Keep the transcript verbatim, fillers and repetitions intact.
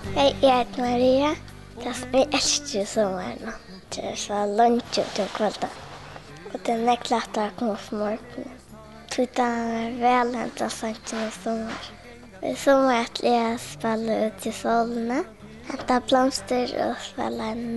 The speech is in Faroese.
Hej, jeg heter Maria. Jeg elsker sommeren. Det er så langt ut om kvelden. Og det er ikke lett å komme på morgenen. Så det er veldig interessant med sommer. I sommer er jeg spiller ut i solene, henter blomster og spiller en